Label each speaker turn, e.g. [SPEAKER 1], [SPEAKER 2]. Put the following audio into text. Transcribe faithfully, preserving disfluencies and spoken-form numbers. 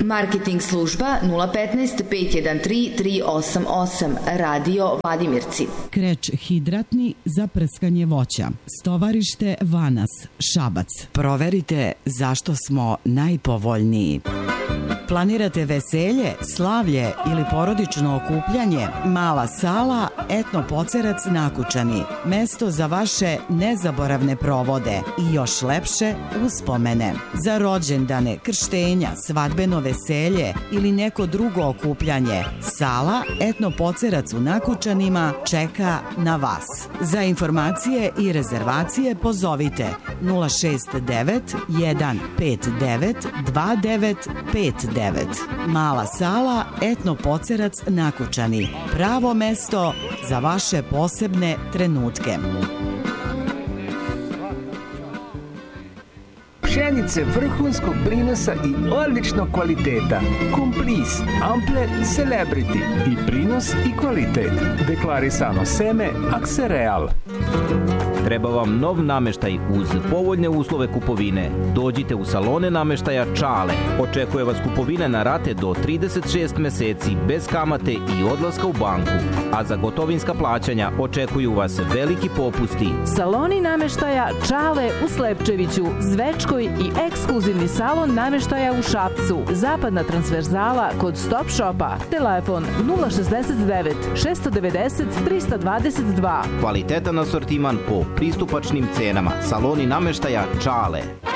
[SPEAKER 1] Marketing služba nula petnaest pet jedan tri tri osam osam, radio Vladimirci.
[SPEAKER 2] Kreč hidratni za prskanje voća. Stovarište Vanas, Šabac. Proverite zašto smo najpovoljniji. Planirate veselje, slavlje ili porodično okupljanje? Mala sala, Etno Pocerac, Nakučani. Mesto za vaše nezaboravne provode i još lepše uspomene. Za rođendane, krštenja, svadbeno veselje ili neko drugo okupljanje, sala Etno Pocerac u Nakučanima čeka na vas. Za informacije i rezervacije pozovite nula šest devet jedan pet devet dva devet pet devet. Mala sala Etno Pocerac, Nakučani. Pravo mesto za vaše posebne trenutke.
[SPEAKER 3] Pšenice vrhunskog prinosa i odličnog kvaliteta. Komplis, Ample, Celebrity. I prinos i kvalitet. Deklarisano seme Aksereal.
[SPEAKER 4] Treba vam nov nameštaj uz povoljne uslove kupovine. Dođite u salone nameštaja Čale. Očekuje vas kupovina na rate do trideset šest meseci bez kamate i odlaska u banku. A za gotovinska plaćanja očekuju vas veliki popusti.
[SPEAKER 5] Saloni nameštaja Čale u Slepčeviću, Zvečkoj i ekskluzivni salon nameštaja u Šapcu. Zapadna transverzala kod Stop Shopa. Telefon nula šezdeset devet šest devedeset trista dvadeset dva.
[SPEAKER 4] Kvalitetan asortiman po pristupačnim cenama. Saloni nameštaja Čale.